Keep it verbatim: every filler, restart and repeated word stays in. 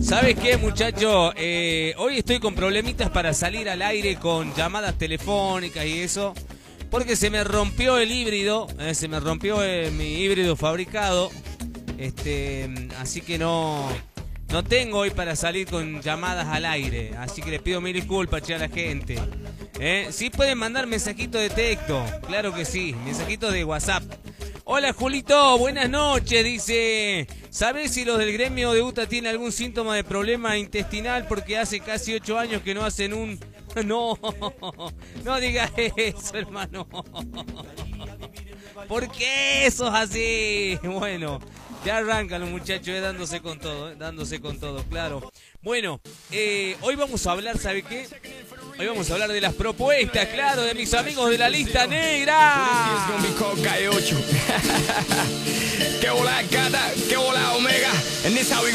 ¿Sabes qué, muchacho? Eh, hoy estoy con problemitas para salir al aire con llamadas telefónicas y eso, porque se me rompió el híbrido, eh, se me rompió eh, mi híbrido fabricado, este, así que no, no tengo hoy para salir con llamadas al aire, así que les pido mil disculpas, che, a la gente. Eh, sí pueden mandar mensajitos de texto, claro que sí, mensajitos de WhatsApp. Hola Julito, buenas noches, dice, ¿sabés si los del gremio de UTA tienen algún síntoma de problema intestinal? Porque hace casi ocho años que no hacen un... No, no digas eso, hermano. ¿Por qué sos así? Bueno, ya arrancan los muchachos eh, dándose con todo, eh, dándose con todo, claro. Bueno, eh, hoy vamos a hablar, ¿sabe qué? Hoy vamos a hablar de las propuestas, claro, de mis amigos de la lista negra. Que hola gata, que hola omega. And this how we